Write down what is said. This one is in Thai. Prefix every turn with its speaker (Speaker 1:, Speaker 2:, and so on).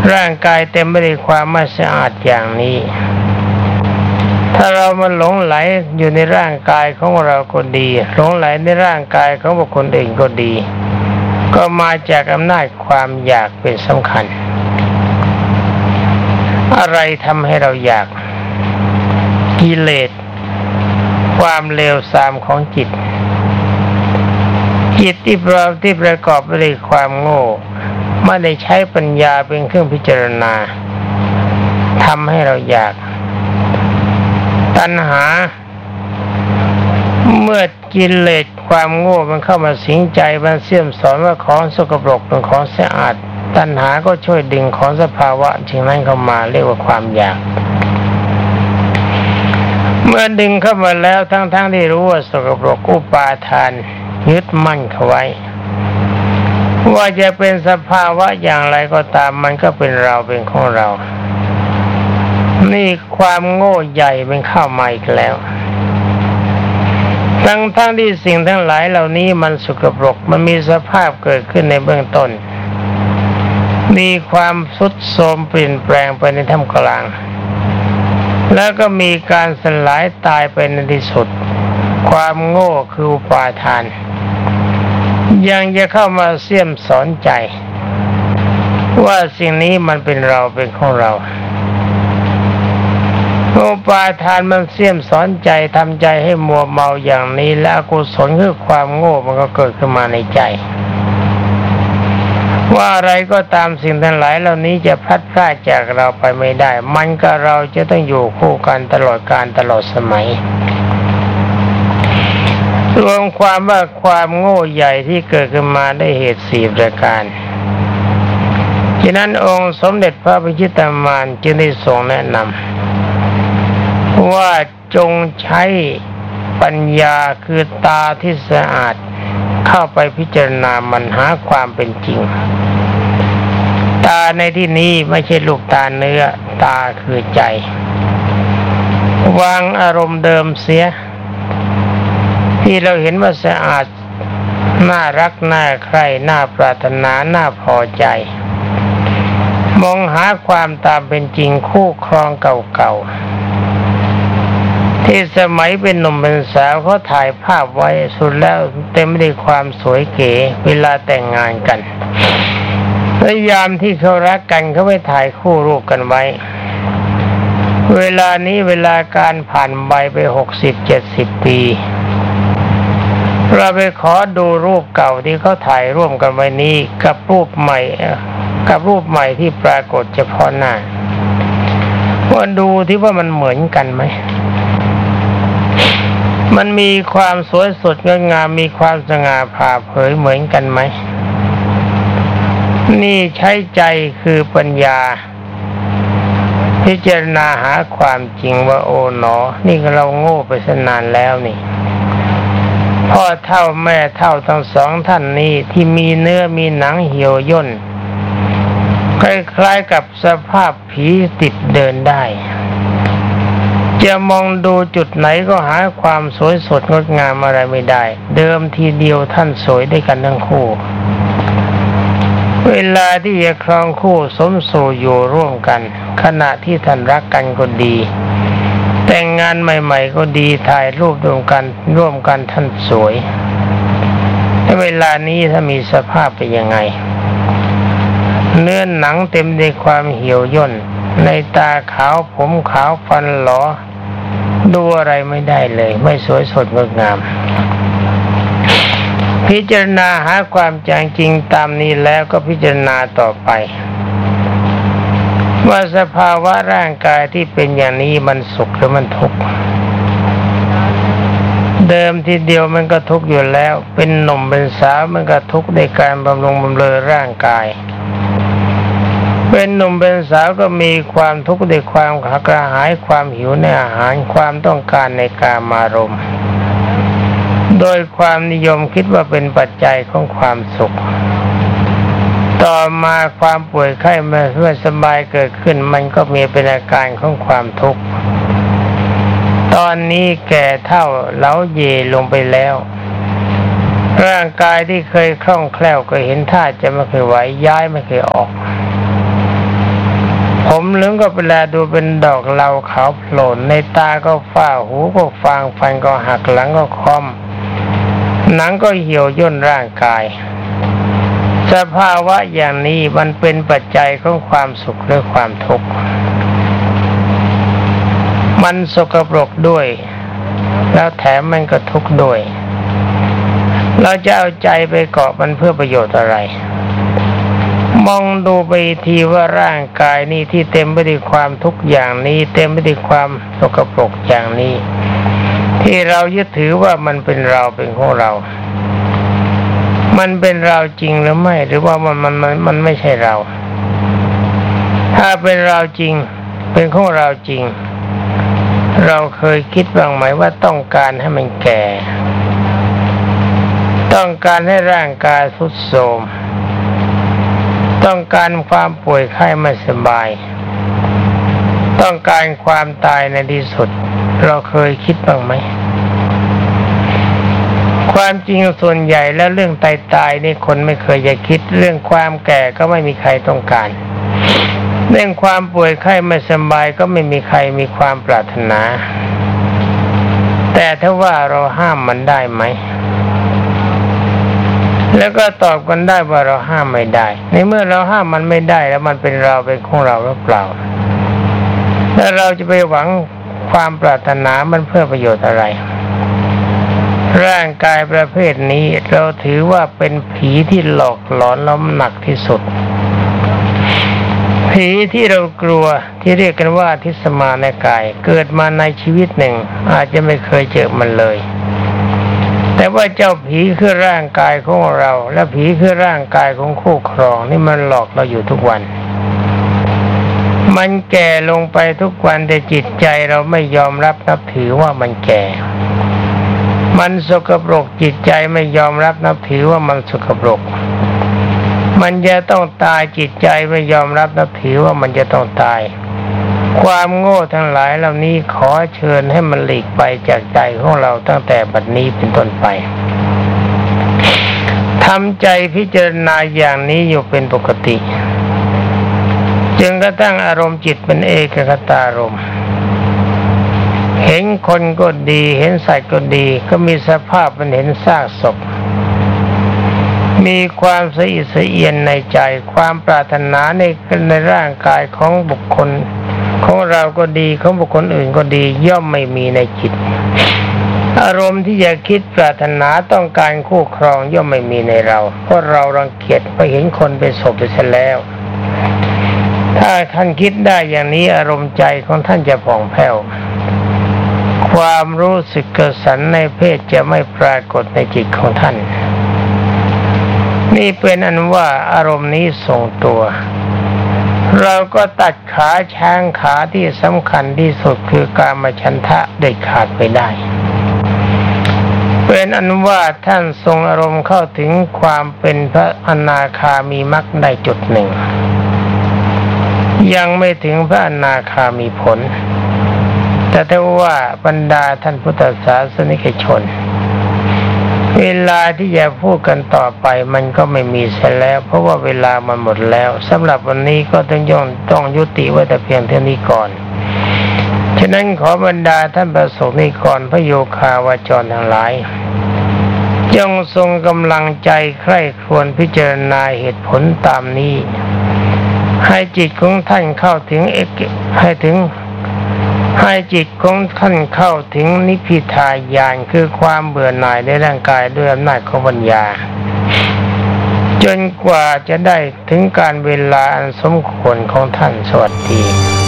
Speaker 1: ร่างกายเต็มไปด้วยความไม่สะอาดอย่างนี้ถ้าเรามาหลงไหลอยู่ในร่างกายของเราก็ดีหลงไหลในร่างกายของบุคคลอื่นก็ดีก็มาจากอำนาจความอยากเป็นสำคัญอะไรทำให้เราอยากกิเลสความเลวทรามของจิตที่ประกอบไปด้วยความโง่ไม่ได้ใช้ปัญญาเป็นเครื่องพิจารณาทำให้เราอยากตัณหาเมื่อกิเลสความโง่มันเข้ามาสิงใจมันเสี่ยมสอนว่าของสกปรกเป็นของสะอาดตัณหาก็ช่วยดึงของสภาวะสิ่งนั้นเข้ามาเรียกว่าความอยากเมื่อดึงเข้ามาแล้วทั้งที่รู้ว่าสกปรกอุปาทานยึดมั่นเข้าไว้ว่าจะเป็นสภาวะอย่างไรก็ตามมันก็เป็นเราเป็นของเรานี่ความโง่ใหญ่มันเข้ามาอีกแล้วทั้งที่สิ่งทั้งหลายเหล่านี้มันสกปรกมันมีสภาพเกิดขึ้นในเบื้องต้นมีความทรุดโทรมเปลี่ยนแปลงไปในท่ามกลางแล้วก็มีการสลายตายไปในที่สุดความโง่คืออุปาทานยังจะเข้ามาเสี่ยมสอนใจว่าสิ่งนี้มันเป็นเราเป็นของเราอุปาทานมันเสี่ยมสอนใจทำใจให้มัวเมาอย่างนี้และอกุศลคือความโง่มันก็เกิดขึ้นมาในใจว่าอะไรก็ตามสิ่งทั้งหลายเหล่านี้จะพลัดพรากจากเราไปไม่ได้มันกับเราจะต้องอยู่คู่กันตลอดกาลตลอดสมัยรวมความว่าความโง่ใหญ่ที่เกิดขึ้นมาได้เหตุ4ประการฉะนั้นองค์สมเด็จพระพิชิตามารจึงได้ทรงแนะนำว่าจงใช้ปัญญาคือตาที่สะอาดเข้าไปพิจารณามันหาความเป็นจริงตาในที่นี้ไม่ใช่ลูกตาเนื้อตาคือใจวางอารมณ์เดิมเสียที่เราเห็นว่าสะอาดน่ารักน่าใคร่น่าปรารถนาน่าพอใจมองหาความตามเป็นจริงคู่ครองเก่าๆที่สมัยเป็นหนุ่มเป็นสาวเขาถ่ายภาพไว้สุดแล้วเต็มไปด้วยความสวยเก๋เวลาแต่งงานกันและยามที่เขารักกันเขาไปถ่ายคู่รูปกันไว้เวลานี้เวลาการผ่านไป60-70 ปีเราไปขอดูรูปเก่าที่เขาถ่ายร่วมกันไว้นี้กับรูปใหม่ที่ปรากฏเฉพาะหน้าว่าดูที่ว่ามันเหมือนกันไหมมันมีความสวยสดงดงามมีความสง่าผ่าเผยเหมือนกันไหมนี่ใช้ใจคือปัญญาพิจารณาหาความจริงว่าโอ๋หนอนี่เราโง่ไปซะนานแล้วนี่พ่อเฒ่าแม่เฒ่าทั้งสองท่านนี้ที่มีเนื้อมีหนังเหี่ยวย่นคล้ายๆกับสภาพผีติดเดินได้จะมองดูจุดไหนก็หาความสวยสดงดงามอะไรไม่ได้เดิมทีเดียวท่านสวยด้วยกันทั้งคู่เวลาที่จะครองคู่สมสู่อยู่ร่วมกันขณะที่ท่านรักกันก็ดีแต่งงานใหม่ๆก็ดีถ่ายรูปร่วมกันท่านสวยแต่เวลานี้ถ้ามีสภาพเป็นยังไงเนื้อหนังเต็มด้วยความเหี่ยวย่นในตาขาวผมขาวฟันหลอดูอะไรไม่ได้เลยไม่สวยสดงดงามพิจารณาหาความจริงตามนี้แล้วก็พิจารณาต่อไปว่าสภาวะร่างกายที่เป็นอย่างนี้มันสุขหรือมันทุกข์เดิมทีเดียวมันก็ทุกข์อยู่แล้วเป็นหนุ่มเป็นสาวมันก็ทุกข์ในการบำรุงบำเรอร่างกายเป็นหนุ่มเป็นสาวก็มีความทุกข์ในความกระหายความหิวในอาหารความต้องการในกามารมณ์โดยความนิยมคิดว่าเป็นปัจจัยของความสุขต่อมาความป่วยไข้ไม่สบายเกิดขึ้นมันก็มีเป็นอาการของความทุกข์ตอนนี้แก่เฒ่าเฒ่าเยลงไปแล้วร่างกายที่เคยคล่องแคล่วก็เห็นท่าจะไม่เคยไหวย้ายไม่เคยออกผมเหลืองก็เวลาดูเป็นดอกเหลาขาวโผล่ในตาก็ฝ้าหูก็ฟางฟันก็หักหลังก็ค่อมหนังก็เหี่ยวย่นร่างกายสภาวะอย่างนี้มันเป็นปัจจัยของความสุขหรือความทุกข์มันสกปรกด้วยแล้วแถมมันก็ทุกข์ด้วยเราจะเอาใจไปเกาะมันเพื่อประโยชน์อะไรมองดูไปทีว่าร่างกายนี้ที่เต็มไปด้วยความทุกข์อย่างนี้เต็มไปด้วยความสกปรกอย่างนี้ที่เรายึดถือว่ามันเป็นเราเป็นของเรามันเป็นเราจริงหรือไม่หรือว่ามันไม่ใช่เราถ้าเป็นเราจริงเป็นของเราจริงเราเคยคิดบ้างไหมว่าต้องการให้มันแก่ต้องการให้ร่างกายทรุดโทรมต้องการความป่วยไข้ไม่สบายต้องการความตายในที่สุดเราเคยคิดบ้างไหมความจริงส่วนใหญ่แล้วเรื่องตายนี่คนไม่เคยจะคิดเรื่องความแก่ก็ไม่มีใครต้องการเรื่องความป่วยไข้ไม่สบายก็ไม่มีใครมีความปรารถนาแต่ถ้าว่าเราห้ามมันได้ไหมแล้วก็ตอบกันได้ว่าเราห้ามไม่ได้ในเมื่อเราห้ามมันไม่ได้แล้วมันเป็นเราเป็นของเราหรือเปล่าแล้วเราจะไปหวังความปรารถนามันเพื่อประโยชน์อะไรร่างกายประเภทนี้เราถือว่าเป็นผีที่หลอกหลอนล้มหนักที่สุดผีที่เรากลัวที่เรียกกันว่าทิสมานกายเกิดมาในชีวิตหนึ่งอาจจะไม่เคยเจอมันเลยแต่ว่าเจ้าผีคือร่างกายของเราและผีคือร่างกายของคู่ครองนี่มันหลอกเราอยู่ทุกวันมันแก่ลงไปทุกวันแต่จิตใจเราไม่ยอมรับนับถือว่ามันแก่มันสกปรกจิตใจไม่ยอมรับนับถือว่ามันสกปรกมันจะต้องตายจิตใจไม่ยอมรับนับถือว่ามันจะต้องตายความโง่ทั้งหลายเหล่านี้ขอเชิญให้มันหลีกไปจากใจของเราตั้งแต่บัดนี้เป็นต้นไปทำใจพิจารณาอย่างนี้อยู่เป็นปกติจึงกระทั่งอารมณ์จิตเป็นเอกคตารมณ์เห็นคนก็ดีเห็นสัตว์ก็ดีก็มีสภาพมันเห็นซากศพมีความสะอิดสะเอียนในใจความปรารถนาในร่างกายของบุคคลของเราก็ดีของบุคคลอื่นก็ดีย่อมไม่มีในจิตอารมณ์ที่จะคิดปรารถนาต้องการคู่ครองย่อมไม่มีในเราเพราะเรารังเกียจไปเห็นคนเป็นศพไปเสียแล้วถ้าท่านคิดได้อย่างนี้อารมณ์ใจของท่านจะผ่องแผ้วความรู้สึกกระสันในเพศจะไม่ปรากฏในจิตของท่านนี่เป็นอันว่าอารมณ์นี้ทรงตัวเราก็ตัดขาช้างขาที่สำคัญที่สุดคือกามฉันทะเด็ดขาดไปได้เป็นอันว่าท่านทรงอารมณ์เข้าถึงความเป็นพระอนาคามีมรรคได้จุดหนึ่งยังไม่ถึงพระอนาคามีผลแต่ถ้าว่าบรรดาท่านพุทธศาสนิกชนเวลาที่จะพูดกันต่อไปมันก็ไม่มีเสียแล้วเพราะว่าเวลามันหมดแล้วสำหรับวันนี้ก็ต้องยุติไว้แต่เพียงเท่านี้ก่อนฉะนั้นขอบรรดาท่านประสงค์นิกรพระโยคาวาจรทั้งหลายจงทรงกำลังใจใคร่ครวญพิจารณาเหตุผลตามนี้ให้จิตของท่านเข้าถึงให้จิตของท่านเข้าถึงนิพพิทายานคือความเบื่อหน่ายในร่างกายด้วยอำนาจของปัญญาจนกว่าจะได้ถึงการเวลาอันสมควรของท่านสวัสดี